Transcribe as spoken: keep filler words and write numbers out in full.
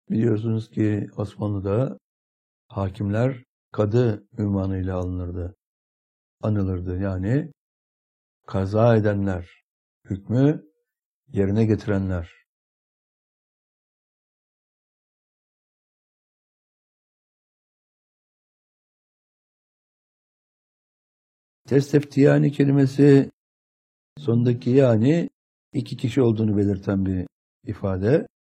Biliyorsunuz ki Osmanlı'da hakimler kadı ünvanıyla alınırdı, anılırdı. Yani kaza edenler, hükmü yerine getirenler. Testeftiyani kelimesi sondaki yani iki kişi olduğunu belirten bir ifade.